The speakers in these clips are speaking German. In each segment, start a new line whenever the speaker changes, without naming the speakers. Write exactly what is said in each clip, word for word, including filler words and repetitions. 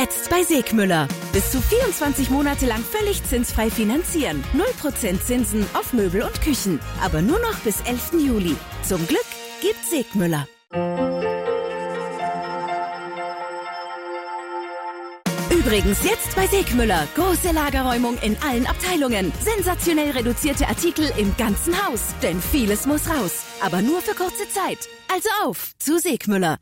Jetzt bei Segmüller. Bis zu vierundzwanzig Monate lang völlig zinsfrei finanzieren. null Prozent Zinsen auf Möbel und Küchen. Aber nur noch bis elften Juli. Zum Glück gibt Segmüller. Übrigens jetzt bei Segmüller. Große Lagerräumung in allen Abteilungen. Sensationell reduzierte Artikel im ganzen Haus. Denn vieles muss raus. Aber nur für kurze Zeit. Also auf zu Segmüller.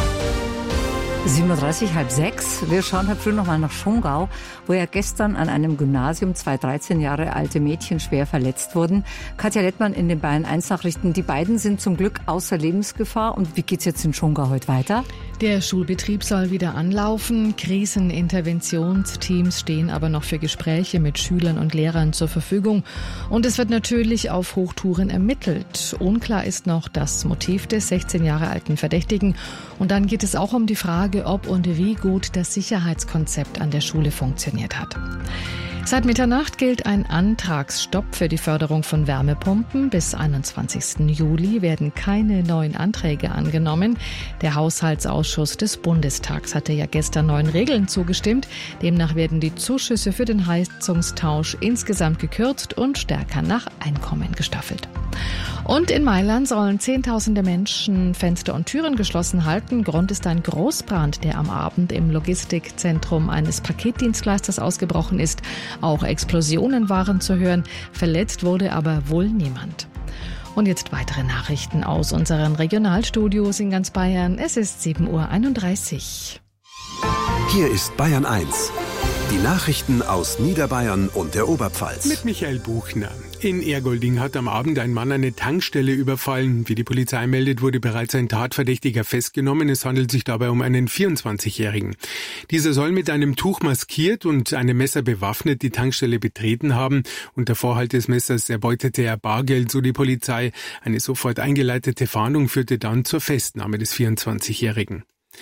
sieben Uhr dreißig, halb sechs. Wir schauen heute früh noch mal nach Schongau, wo ja gestern an einem Gymnasium zwei dreizehn Jahre alte Mädchen schwer verletzt wurden. Katja Lettmann in den Bayern eins Nachrichten. Die beiden sind zum Glück außer Lebensgefahr. Und wie geht's jetzt in Schongau heute weiter?
Der Schulbetrieb soll wieder anlaufen. Kriseninterventionsteams stehen aber noch für Gespräche mit Schülern und Lehrern zur Verfügung. Und es wird natürlich auf Hochtouren ermittelt. Unklar ist noch das Motiv des sechzehn Jahre alten Verdächtigen. Und dann geht es auch um die Frage, ob und wie gut das Sicherheitskonzept an der Schule funktioniert hat. Seit Mitternacht gilt ein Antragsstopp für die Förderung von Wärmepumpen. Bis einundzwanzigsten Juli werden keine neuen Anträge angenommen. Der Haushaltsausschuss des Bundestags hatte ja gestern neuen Regeln zugestimmt. Demnach werden die Zuschüsse für den Heizungstausch insgesamt gekürzt und stärker nach Einkommen gestaffelt. Und in Mailand sollen Zehntausende Menschen Fenster und Türen geschlossen halten. Grund ist ein Großbrand, der am Abend im Logistikzentrum eines Paketdienstleisters ausgebrochen ist. Auch Explosionen waren zu hören. Verletzt wurde aber wohl niemand. Und jetzt weitere Nachrichten aus unseren Regionalstudios in ganz Bayern. Es ist sieben Uhr einunddreißig.
Hier ist Bayern eins. Die Nachrichten aus Niederbayern und der Oberpfalz.
Mit Michael Buchner. In Ergolding hat am Abend ein Mann eine Tankstelle überfallen. Wie die Polizei meldet, wurde bereits ein Tatverdächtiger festgenommen. Es handelt sich dabei um einen vierundzwanzigjährigen. Dieser soll mit einem Tuch maskiert und einem Messer bewaffnet die Tankstelle betreten haben. Unter Vorhalt des Messers erbeutete er Bargeld, so die Polizei. Eine sofort eingeleitete Fahndung führte dann zur Festnahme des vierundzwanzigjährigen.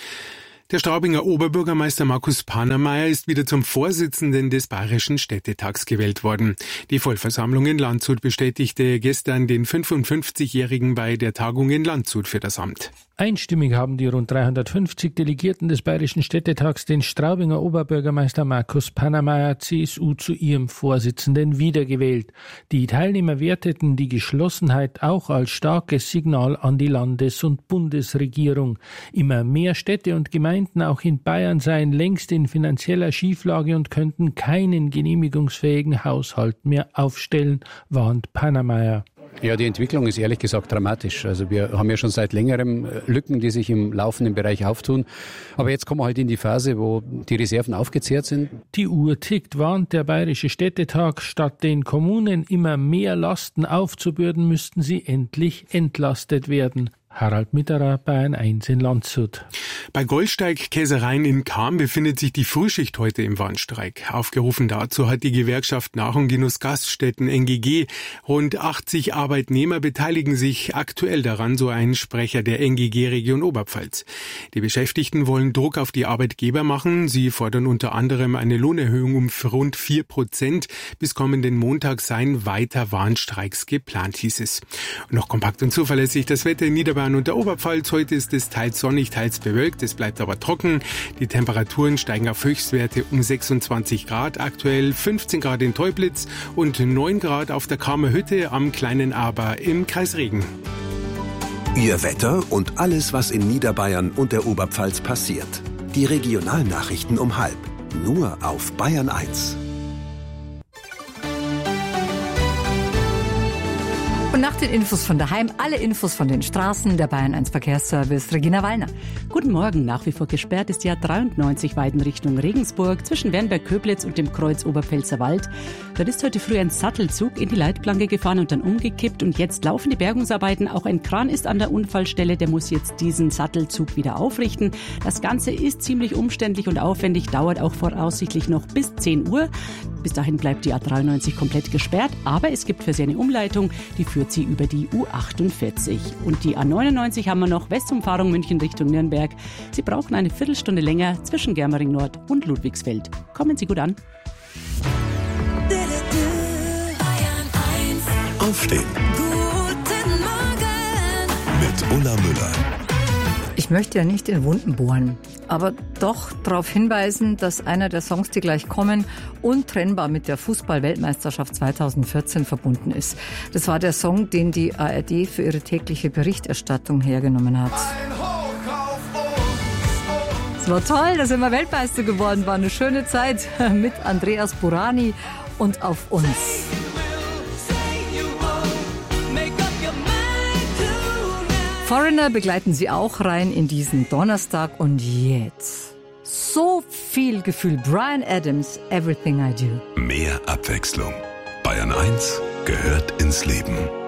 Der Straubinger Oberbürgermeister Markus Pannermeier ist wieder zum Vorsitzenden des Bayerischen Städtetags gewählt worden. Die Vollversammlung in Landshut bestätigte gestern den fünfundfünfzigjährigen bei der Tagung in Landshut für das Amt.
Einstimmig haben die rund dreihundertfünfzig Delegierten des Bayerischen Städtetags den Straubinger Oberbürgermeister Markus Pannermeier C S U zu ihrem Vorsitzenden wiedergewählt. Die Teilnehmer werteten die Geschlossenheit auch als starkes Signal an die Landes- und Bundesregierung. Immer mehr Städte und Gemeinden auch in Bayern seien längst in finanzieller Schieflage und könnten keinen genehmigungsfähigen Haushalt mehr aufstellen, warnt Pannermeier.
Ja, die Entwicklung ist ehrlich gesagt dramatisch. Also wir haben ja schon seit längerem Lücken, die sich im laufenden Bereich auftun. Aber jetzt kommen wir halt in die Phase, wo die Reserven aufgezehrt sind.
Die Uhr tickt, warnt der Bayerische Städtetag. Statt den Kommunen immer mehr Lasten aufzubürden, müssten sie endlich entlastet werden. Harald Mitterer, Bayern eins in Landshut.
Bei Goldsteig Käsereien in Cham befindet sich die Frühschicht heute im Warnstreik. Aufgerufen dazu hat die Gewerkschaft Nach- und Genuss Gaststätten N G G. Rund achtzig Arbeitnehmer beteiligen sich aktuell daran, so ein Sprecher der N G G Region Oberpfalz. Die Beschäftigten wollen Druck auf die Arbeitgeber machen. Sie fordern unter anderem eine Lohnerhöhung um rund vier Prozent. Bis kommenden Montag seien weiter Warnstreiks geplant, hieß es. Und noch kompakt und zuverlässig das Wetter in Niederbayern und der Oberpfalz. Heute ist es teils sonnig, teils bewölkt. Es bleibt aber trocken. Die Temperaturen steigen auf Höchstwerte um sechsundzwanzig Grad. Aktuell fünfzehn Grad in Teublitz und neun Grad auf der Kramer Hütte am Kleinen Aber im Kreis Regen.
Ihr Wetter und alles, was in Niederbayern und der Oberpfalz passiert. Die Regionalnachrichten um halb. Nur auf Bayern eins.
Und nach den Infos von daheim, alle Infos von den Straßen, der Bayern eins Verkehrsservice, Regina Wallner.
Guten Morgen, nach wie vor gesperrt ist die A dreiundneunzig Weiden Richtung Regensburg zwischen Wernberg-Köblitz und dem Kreuz Oberpfälzer Wald. Dort ist heute früh ein Sattelzug in die Leitplanke gefahren und dann umgekippt und jetzt laufen die Bergungsarbeiten. Auch ein Kran ist an der Unfallstelle, der muss jetzt diesen Sattelzug wieder aufrichten. Das Ganze ist ziemlich umständlich und aufwendig, dauert auch voraussichtlich noch bis zehn Uhr. Bis dahin bleibt die A dreiundneunzig komplett gesperrt, aber es gibt für sie eine Umleitung, die führt sie über die U achtundvierzig. Und die A neunundneunzig haben wir noch, Westumfahrung München Richtung Nürnberg. Sie brauchen eine Viertelstunde länger zwischen Germering Nord und Ludwigsfeld. Kommen Sie gut an.
Aufstehen.
Guten Morgen
Mit Ulla Müller.
Ich möchte ja nicht in Wunden bohren, aber doch darauf hinweisen, dass einer der Songs, die gleich kommen, untrennbar mit der Fußball-Weltmeisterschaft zweitausendvierzehn verbunden ist. Das war der Song, den die A R D für ihre tägliche Berichterstattung hergenommen hat. Es war toll, da sind wir Weltmeister geworden, war eine schöne Zeit mit Andreas Burani und Auf uns. Foreigner begleiten Sie auch rein in diesen Donnerstag und jetzt so viel Gefühl. Bryan Adams, Everything I Do.
Mehr Abwechslung. Bayern eins gehört ins Leben.